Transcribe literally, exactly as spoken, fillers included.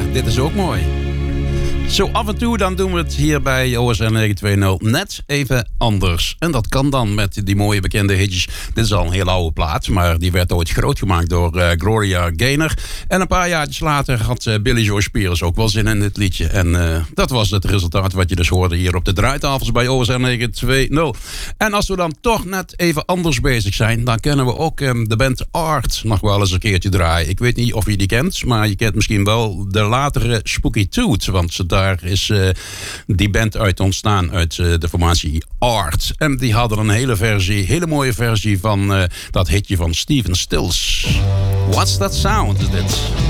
dit is ook mooi. Zo af en toe dan doen we het hier bij O S N negen twee nul net even anders. En dat kan dan met die mooie bekende hitjes. Dit is al een heel oude plaat, maar die werd ooit groot gemaakt door uh, Gloria Gaynor. En een paar jaartjes later had uh, Billy Joe Spears ook wel zin in dit liedje. En uh, dat was het resultaat wat je dus hoorde hier op de draaitafels bij O S N negen twee nul. En als we dan toch net even anders bezig zijn, dan kunnen we ook um, de band Art nog wel eens een keertje draaien. Ik weet niet of je die kent, maar je kent misschien wel de latere Spooky Tooth, want daar is uh, die band uit ontstaan, uit uh, de formatie Art. En die hadden een hele versie, hele mooie versie van uh, dat hitje van Stephen Stills. What's That Sound is dit?